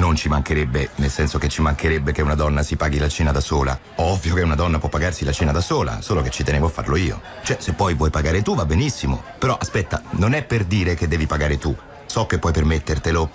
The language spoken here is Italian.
Non ci mancherebbe, nel senso che ci mancherebbe che una donna si paghi la cena da sola. Ovvio che una donna può pagarsi la cena da sola, solo che ci tenevo a farlo io. Cioè, se poi vuoi pagare tu va benissimo. Però aspetta, non è per dire che devi pagare tu. So che puoi permettertelo,